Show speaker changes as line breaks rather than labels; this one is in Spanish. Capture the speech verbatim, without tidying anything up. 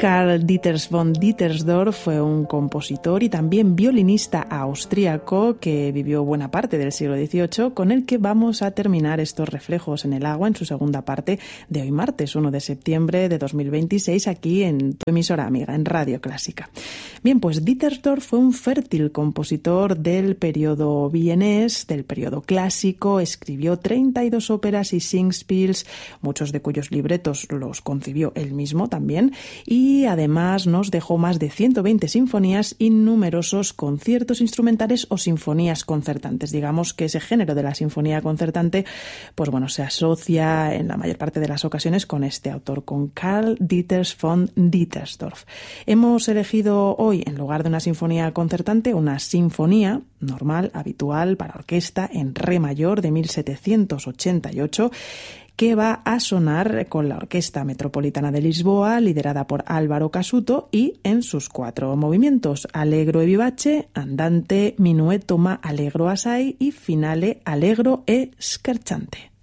Karl Dieter von Dittersdorf fue un compositor y también violinista austríaco que vivió buena parte del siglo dieciocho, con el que vamos a terminar estos reflejos en el agua en su segunda parte de hoy martes primero de septiembre de dos mil veintiséis aquí en tu emisora amiga, en Radio Clásica. Bien, pues Dittersdorf fue un fértil compositor del periodo vienés, del periodo clásico, escribió treinta y dos óperas y singspiels, muchos de cuyos libretos los concibió él mismo también, y además nos dejó más de ciento veinte sinfonías y numerosos conciertos instrumentales o sinfonías concertantes. Digamos que ese género de la sinfonía concertante, pues bueno, se asocia en la mayor parte de las ocasiones con este autor, con Karl Dieter von Dittersdorf. Hemos elegido hoy, en lugar de una sinfonía concertante, una sinfonía normal, habitual para orquesta en re mayor de mil setecientos ochenta y ocho, que va a sonar con la Orquesta Metropolitana de Lisboa, liderada por Álvaro Casuto, y en sus cuatro movimientos: Allegro e vivace, Andante, Minuetto ma allegro assai y Finale allegro e scherzante.